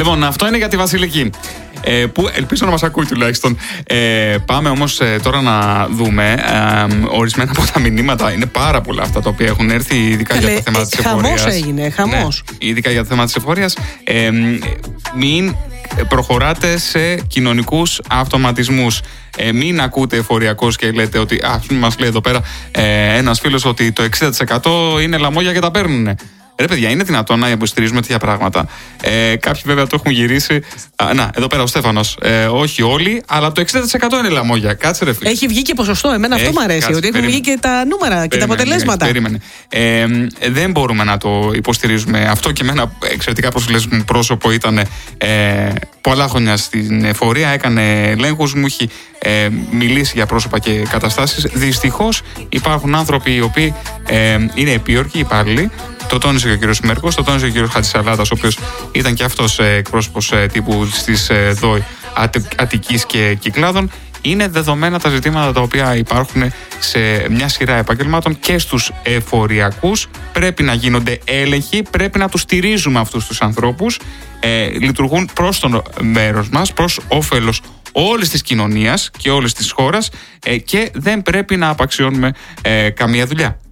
Λοιπόν, αυτό είναι για τη Βασιλική. Που ελπίζω να μας ακούει τουλάχιστον. Πάμε όμως τώρα να δούμε ορισμένα από τα μηνύματα. Είναι πάρα πολλά αυτά τα οποία έχουν έρθει, ειδικά για το θέμα της εφορίας. Χαμός έγινε, χαμός. Ναι, ειδικά για το θέμα της εφορίας. Μην προχωράτε σε κοινωνικούς αυτοματισμούς. Μην ακούτε εφοριακός και λέτε ότι μας λέει εδώ πέρα ένας φίλος ότι το 60% είναι λαμόγια και τα παίρνουνε. Ρε παιδιά, είναι δυνατόν να υποστηρίζουμε τέτοια πράγματα? Κάποιοι βέβαια το έχουν γυρίσει. Να, εδώ πέρα ο Στέφανος. Όχι όλοι, αλλά το 60% είναι λαμόγια. Κάτσε ρε φίλε. Έχει βγει και ποσοστό. Εμένα αυτό μου αρέσει. Ότι έχουν βγει και τα νούμερα και τα αποτελέσματα. Περίμενε. Δεν μπορούμε να το υποστηρίζουμε. Αυτό και εμένα εξαιρετικά προσφυλές μου πρόσωπο ήταν πολλά χρόνια στην εφορία. Έκανε ελέγχους, μου έχει μιλήσει για πρόσωπα και καταστάσεις. Δυστυχώς υπάρχουν άνθρωποι οι οποίοι είναι επίορκοι, υπάλληλοι. Το τόνισε και ο κύριος Μέρκος, το τόνισε και ο κύριος Χατζησαλάτας, ο οποίος ήταν και αυτός εκπρόσωπος τύπου στις ΔΟΗ Αττικής και Κυκλάδων. Είναι δεδομένα τα ζητήματα τα οποία υπάρχουν σε μια σειρά επαγγελμάτων και στους εφοριακούς. Πρέπει να γίνονται έλεγχοι, πρέπει να τους στηρίζουμε αυτούς τους ανθρώπους. Λειτουργούν προς το μέρος μας, προς όφελος όλης της κοινωνίας και όλης της χώρας και δεν πρέπει να απαξιώνουμε καμία δουλειά.